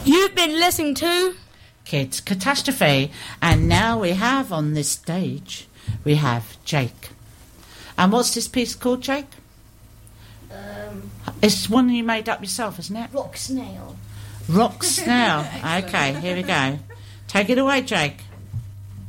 You've been listening to Kids Catastrophe, and now we have on this stage, we have Jake. And what's this piece called, Jake? It's one you made up yourself, isn't it? Rock Snail. Rock Snail. Okay, here we go. Take it away, Jake.